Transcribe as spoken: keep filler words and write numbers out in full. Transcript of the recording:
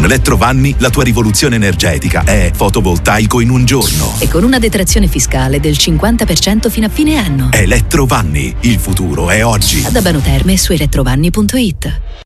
Elettrovanni la tua rivoluzione energetica è fotovoltaico in un giorno. E con una detrazione fiscale del cinquanta per cento fino a fine anno. Elettrovanni, il futuro è oggi. Ad Abano Terme su elettrovanni punto it.